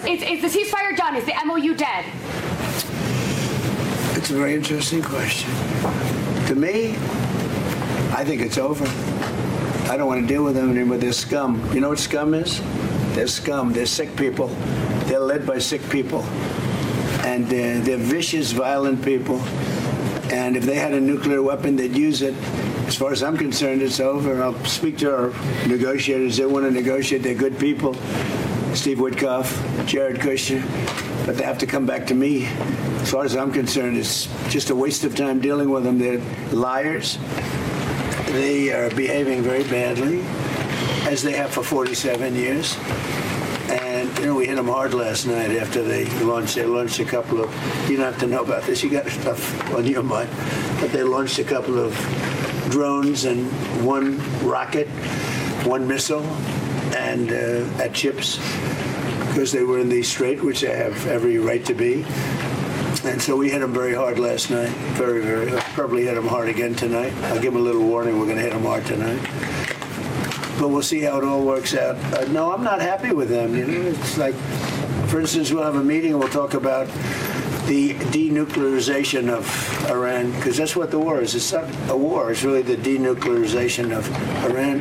Is the ceasefire done? Is the MOU dead? It's a very interesting question. To me, I think it's over. I don't want to deal with them anymore. They're scum. You know what scum is? They're scum. They're sick people. They're led by sick people. And they're vicious, violent people. And if they had a nuclear weapon, they'd use it. As far as I'm concerned, it's over. I'll speak to our negotiators. They want to negotiate. They're good people. Steve Witkoff, Jared Kushner. But they have to come back to me. As far as I'm concerned, it's just a waste of time dealing with them. They're liars. They are behaving very badly, as they have for 47 years. And, you know, we hit them hard last night after they launched a couple of, you don't have to know about this, you got stuff on your mind, but they launched a couple of drones and one rocket, one missile, and at ships, because they were in the strait, which they have every right to be. And so we hit them very hard last night, very, very hard. Probably hit them hard again tonight. I'll give them a little warning, we're going to hit them hard tonight. But we'll see how it all works out. No, I'm not happy with them. You know, it's like, for instance, we'll have a meeting and we'll talk about the denuclearization of Iran, because that's what the war is. It's not a war. It's really the denuclearization of Iran.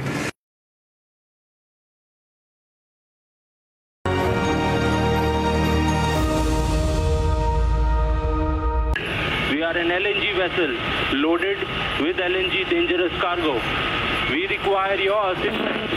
We are an LNG vessel loaded with LNG dangerous cargo. We require your assistance.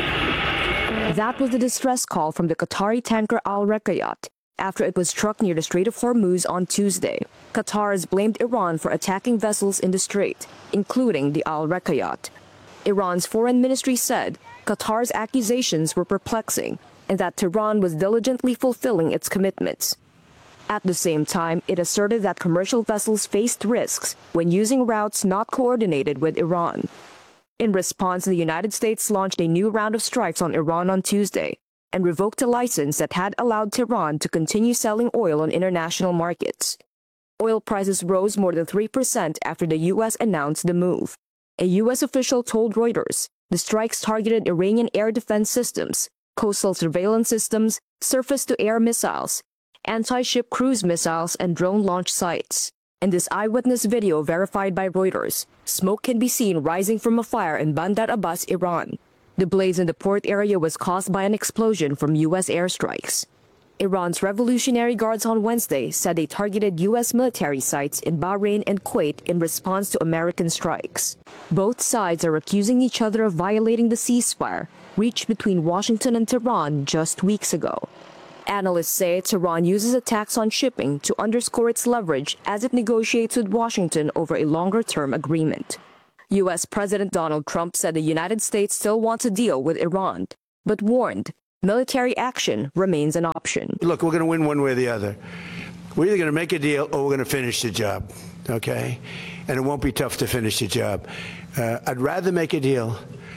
That was the distress call from the Qatari tanker Al Rekayat after it was struck near the Strait of Hormuz on Tuesday. Qatar has blamed Iran for attacking vessels in the strait, including the Al Rekayat. Iran's foreign ministry said Qatar's accusations were perplexing and that Tehran was diligently fulfilling its commitments. At the same time, it asserted that commercial vessels faced risks when using routes not coordinated with Iran. In response, the United States launched a new round of strikes on Iran on Tuesday and revoked a license that had allowed Tehran to continue selling oil on international markets. Oil prices rose more than 3% after the U.S. announced the move. A U.S. official told Reuters the strikes targeted Iranian air defense systems, coastal surveillance systems, surface-to-air missiles, anti-ship cruise missiles, and drone launch sites. In this eyewitness video verified by Reuters, smoke can be seen rising from a fire in Bandar Abbas, Iran. The blaze in the port area was caused by an explosion from U.S. airstrikes. Iran's Revolutionary Guards on Wednesday said they targeted U.S. military sites in Bahrain and Kuwait in response to American strikes. Both sides are accusing each other of violating the ceasefire reached between Washington and Tehran just weeks ago. Analysts say Tehran uses attacks on shipping to underscore its leverage as it negotiates with Washington over a longer-term agreement. U.S. President Donald Trump said the United States still wants a deal with Iran, but warned military action remains an option. Look, we're going to win one way or the other. We're either going to make a deal or we're going to finish the job, okay? And it won't be tough to finish the job. I'd rather make a deal,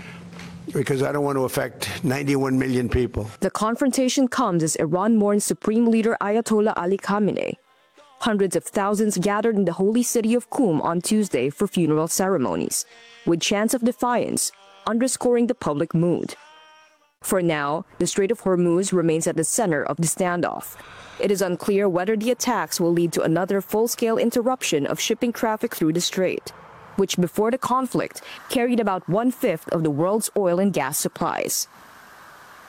because I don't want to affect 91 million people. The confrontation comes as Iran mourns Supreme Leader Ayatollah Ali Khamenei. Hundreds of thousands gathered in the holy city of Qum on Tuesday for funeral ceremonies, with chants of defiance, underscoring the public mood. For now, the Strait of Hormuz remains at the center of the standoff. It is unclear whether the attacks will lead to another full-scale interruption of shipping traffic through the strait, which before the conflict carried about 1/5 of the world's oil and gas supplies.